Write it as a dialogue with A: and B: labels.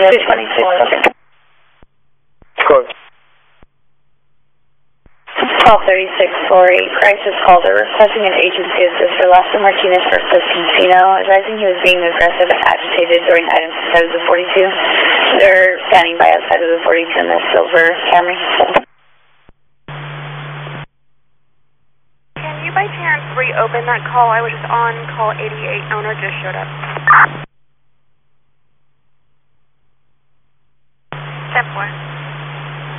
A: 226.
B: Close.
A: 1236-48, crisis call. They're requesting an agency assist for Lester Martinez for Fifth Casino, advising he was being aggressive and agitated during items inside of the 42. They're standing by outside of the 42 in the silver Camry.
C: Can you by chance reopen that call? I was just on call 88. Owner just showed up. 10-4.